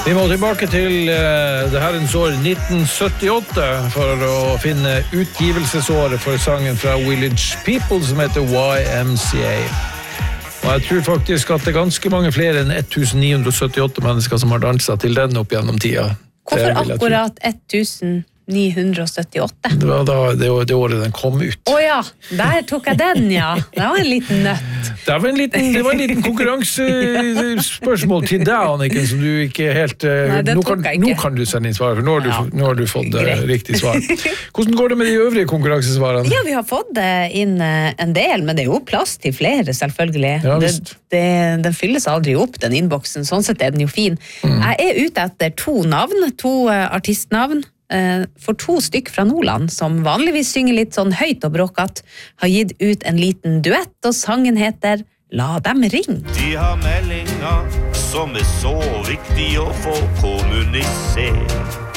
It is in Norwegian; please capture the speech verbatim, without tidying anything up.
Vi må tilbake til uh, det herrens år nitten syttiåtte for å finne utgivelsesåret for sangen fra Village People som heter Y M C A. Og jeg tror faktisk at det er ganske mange flere enn nittien syttiåtte mennesker som har danset til den opp gjennom tida. Hvorfor akkurat nittien syttiåtte? Det var da det, det året den kom ut. Åja, der tok jeg den, ja. Det var en liten nøtt. Det var en liten, det var en liten konkurransespørsmål til deg, Anniken, som du ikke helt... Nei, nå, kan, nå kan du sende inn svar, for nå har du, ja. nå har du fått Greit. riktig svar. Hvordan går det med de øvrige konkurransesvarene? Ja, vi har fått inn en del, men det er jo plass til flere, selvfølgelig. Ja, det, det, den fylles aldri opp, den innboksen. Sånn sett er den jo fin. Mm. Jeg er ute etter to navn, to artistnavn, for to stykk fra Nordland som vanligvis synger litt sånn høyt og bråkat, har gitt ut en liten duett, og sangen heter La dem ring. De har meldinger som er så viktig å få kommunisere.